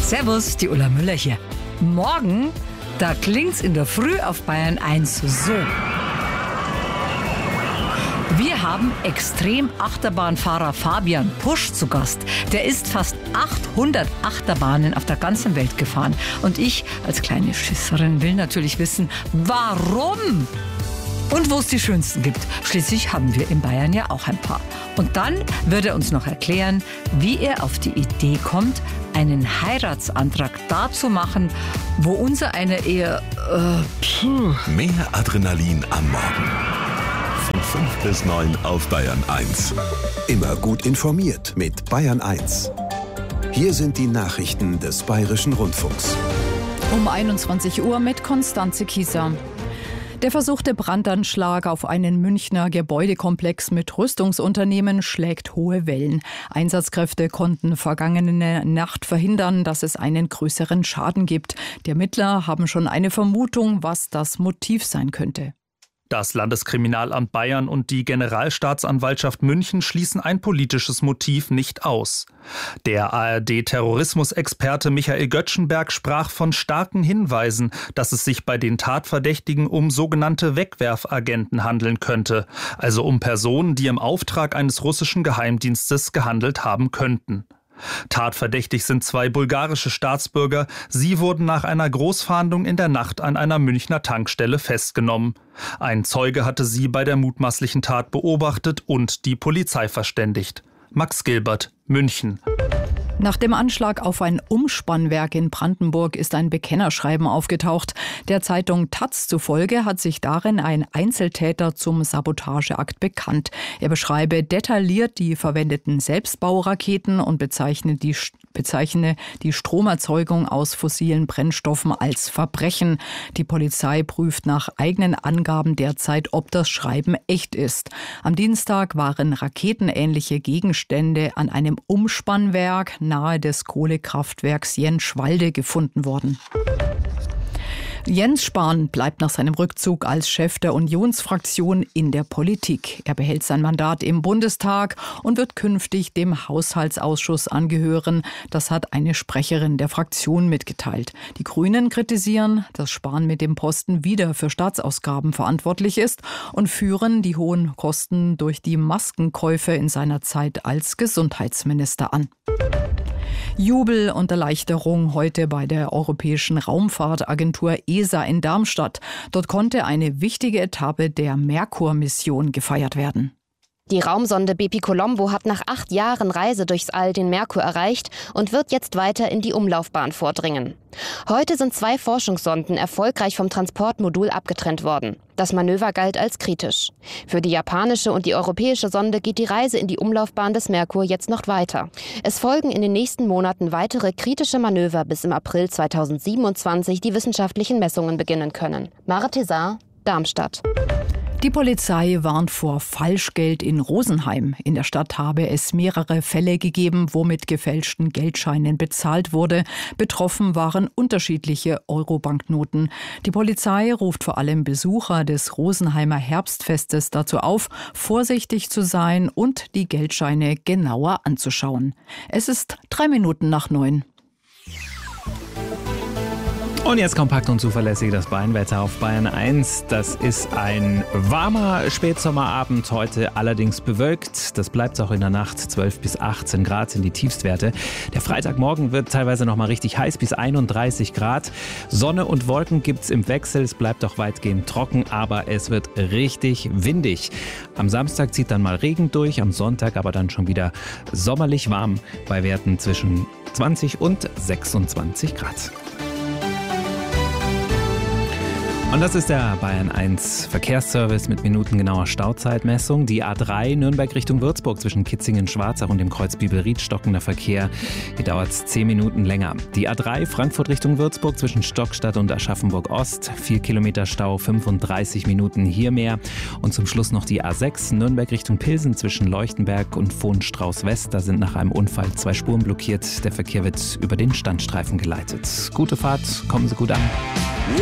Servus, die Ulla Müller hier. Morgen, da klingt's in der Früh auf Bayern 1 so. Wir haben Extrem-Achterbahnfahrer Fabian Pusch zu Gast. Der ist fast 800 Achterbahnen auf der ganzen Welt gefahren. Und ich als kleine Schisserin will natürlich wissen, warum? Und wo es die schönsten gibt. Schließlich haben wir in Bayern ja auch ein paar. Und dann wird er uns noch erklären, wie er auf die Idee kommt, einen Heiratsantrag da zu machen, wo unser einer eher... Mehr Adrenalin am Morgen. Von 5 bis 9 auf Bayern 1. Immer gut informiert mit Bayern 1. Hier sind die Nachrichten des Bayerischen Rundfunks. Um 21 Uhr mit Konstanze Kieser. Der versuchte Brandanschlag auf einen Münchner Gebäudekomplex mit Rüstungsunternehmen schlägt hohe Wellen. Einsatzkräfte konnten vergangene Nacht verhindern, dass es einen größeren Schaden gibt. Die Ermittler haben schon eine Vermutung, was das Motiv sein könnte. Das Landeskriminalamt Bayern und die Generalstaatsanwaltschaft München schließen ein politisches Motiv nicht aus. Der ARD-Terrorismusexperte Michael Göttschenberg sprach von starken Hinweisen, dass es sich bei den Tatverdächtigen um sogenannte Wegwerfagenten handeln könnte, also um Personen, die im Auftrag eines russischen Geheimdienstes gehandelt haben könnten. Tatverdächtig sind 2 bulgarische Staatsbürger. Sie wurden nach einer Großfahndung in der Nacht an einer Münchner Tankstelle festgenommen. Ein Zeuge hatte sie bei der mutmaßlichen Tat beobachtet und die Polizei verständigt. Max Gilbert, München. Nach dem Anschlag auf ein Umspannwerk in Brandenburg ist ein Bekennerschreiben aufgetaucht. Der Zeitung taz zufolge hat sich darin ein Einzeltäter zum Sabotageakt bekannt. Er beschreibe detailliert die verwendeten Selbstbauraketen und bezeichne die Stromerzeugung aus fossilen Brennstoffen als Verbrechen. Die Polizei prüft nach eigenen Angaben derzeit, ob das Schreiben echt ist. Am Dienstag waren raketenähnliche Gegenstände an einem Umspannwerk nahe des Kohlekraftwerks Jenschwalde gefunden worden. Jens Spahn bleibt nach seinem Rückzug als Chef der Unionsfraktion in der Politik. Er behält sein Mandat im Bundestag und wird künftig dem Haushaltsausschuss angehören. Das hat eine Sprecherin der Fraktion mitgeteilt. Die Grünen kritisieren, dass Spahn mit dem Posten wieder für Staatsausgaben verantwortlich ist und führen die hohen Kosten durch die Maskenkäufe in seiner Zeit als Gesundheitsminister an. Jubel und Erleichterung heute bei der Europäischen Raumfahrtagentur ESA in Darmstadt. Dort konnte eine wichtige Etappe der Merkur-Mission gefeiert werden. Die Raumsonde Bepi-Colombo hat nach 8 Jahren Reise durchs All den Merkur erreicht und wird jetzt weiter in die Umlaufbahn vordringen. Heute sind 2 Forschungssonden erfolgreich vom Transportmodul abgetrennt worden. Das Manöver galt als kritisch. Für die japanische und die europäische Sonde geht die Reise in die Umlaufbahn des Merkur jetzt noch weiter. Es folgen in den nächsten Monaten weitere kritische Manöver, bis im April 2027 die wissenschaftlichen Messungen beginnen können. Mare Tezar, Darmstadt. Die Polizei warnt vor Falschgeld in Rosenheim. In der Stadt habe es mehrere Fälle gegeben, wo mit gefälschten Geldscheinen bezahlt wurde. Betroffen waren unterschiedliche Euro-Banknoten. Die Polizei ruft vor allem Besucher des Rosenheimer Herbstfestes dazu auf, vorsichtig zu sein und die Geldscheine genauer anzuschauen. Es ist 3 Minuten nach 9. Und jetzt kompakt und zuverlässig das Bayernwetter auf Bayern 1. Das ist ein warmer Spätsommerabend, heute allerdings bewölkt. Das bleibt auch in der Nacht, 12 bis 18 Grad sind die Tiefstwerte. Der Freitagmorgen wird teilweise noch mal richtig heiß, bis 31 Grad. Sonne und Wolken gibt's im Wechsel, es bleibt auch weitgehend trocken, aber es wird richtig windig. Am Samstag zieht dann mal Regen durch, am Sonntag aber dann schon wieder sommerlich warm bei Werten zwischen 20 und 26 Grad. Und das ist der Bayern 1 Verkehrsservice mit minutengenauer Stauzeitmessung. Die A3 Nürnberg Richtung Würzburg zwischen Kitzingen-Schwarzach und dem Kreuz Bibelried stockender Verkehr. Hier dauert es 10 Minuten länger. Die A3 Frankfurt Richtung Würzburg zwischen Stockstadt und Aschaffenburg Ost. 4 Kilometer Stau, 35 Minuten hier mehr. Und zum Schluss noch die A6 Nürnberg Richtung Pilsen zwischen Leuchtenberg und Vohnstrauß West. Da sind nach einem Unfall 2 Spuren blockiert. Der Verkehr wird über den Standstreifen geleitet. Gute Fahrt, kommen Sie gut an.